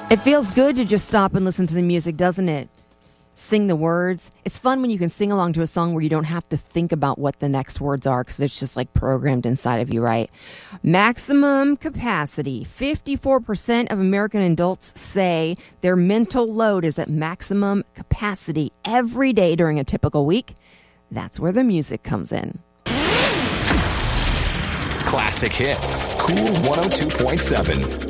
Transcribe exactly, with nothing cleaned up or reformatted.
It feels good to just stop and listen to the music, doesn't it? Sing the words. It's fun when you can sing along to a song where you don't have to think about what the next words are because it's just like programmed inside of you, right? Maximum capacity. fifty-four percent of American adults say their mental load is at maximum capacity every day during a typical week. That's where the music comes in. Classic hits. Cool one oh two point seven.